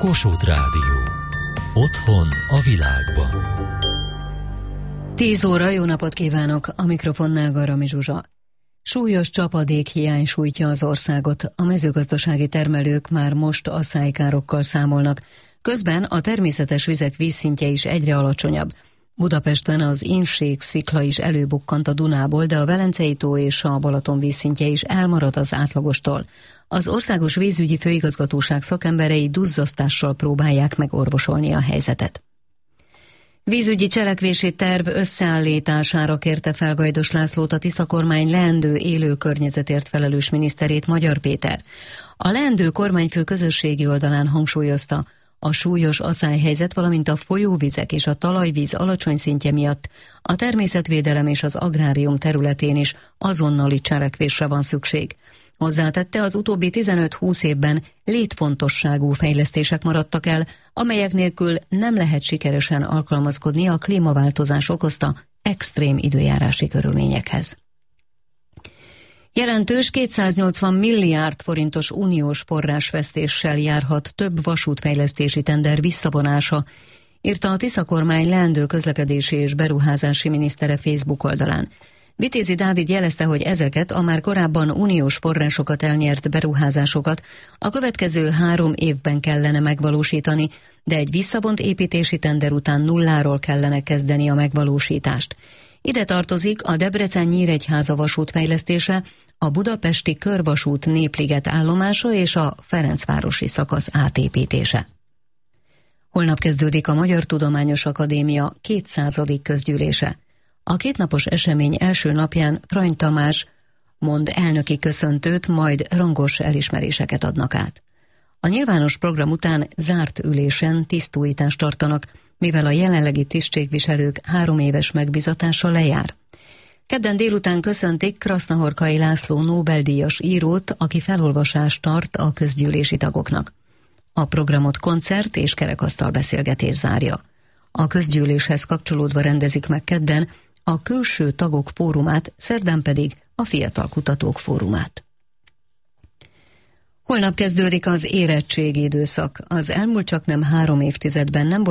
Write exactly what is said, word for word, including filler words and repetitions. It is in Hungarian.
Kossuth Rádió. Otthon a világban. tíz óra, jó napot kívánok! A mikrofonnál Garami Zsuzsa. Súlyos csapadékhiány sújtja az országot. A mezőgazdasági termelők már most aszálykárokkal számolnak. Közben a természetes vizek vízszintje is egyre alacsonyabb. Budapesten az Inség szikla is előbukkant a Dunából, de a Velencei tó és a Balaton vízszintje is elmarad az átlagostól. Az Országos Vízügyi Főigazgatóság szakemberei duzzasztással próbálják meg orvosolni a helyzetet. Vízügyi cselekvési terv összeállítására kérte fel Gajdos Lászlót a Tisza kormány leendő élő környezetért felelős miniszterét, Magyar Péter. A leendő kormányfő közösségi oldalán hangsúlyozta, a súlyos aszályhelyzet, valamint a folyóvizek és a talajvíz alacsony szintje miatt a természetvédelem és az agrárium területén is azonnali cselekvésre van szükség. Hozzátette, az utóbbi tizenöt-húsz évben létfontosságú fejlesztések maradtak el, amelyek nélkül nem lehet sikeresen alkalmazkodni a klímaváltozás okozta extrém időjárási körülményekhez. Jelentős kétszáznyolcvan milliárd forintos uniós forrásvesztéssel járhat több vasútfejlesztési tender visszavonása, írta a Tisza kormány leendő közlekedési és beruházási minisztere Facebook oldalán. Vitézi Dávid jelezte, hogy ezeket a már korábban uniós forrásokat elnyert beruházásokat a következő három évben kellene megvalósítani, de egy visszavont építési tender után nulláról kellene kezdeni a megvalósítást. Ide tartozik a Debrecen-Nyíregyháza vasútfejlesztése, a budapesti körvasút Népliget állomása és a Ferencvárosi szakasz átépítése. Holnap kezdődik a Magyar Tudományos Akadémia kétszázadik közgyűlése. A kétnapos esemény első napján Frany Tamás mond elnöki köszöntőt, majd rangos elismeréseket adnak át. A nyilvános program után zárt ülésen tisztújítást tartanak, mivel a jelenlegi tisztségviselők három éves megbizatása lejár. Kedden délután köszöntik Krasznahorkai László Nobel-díjas írót, aki felolvasást tart a közgyűlési tagoknak. A programot koncert és kerekasztal beszélgetés zárja. A közgyűléshez kapcsolódva rendezik meg kedden a külső tagok fórumát, szerdán pedig a fiatal kutatók fórumát. Holnap kezdődik az érettségi időszak. Az elmúlt csaknem három évtizedben nem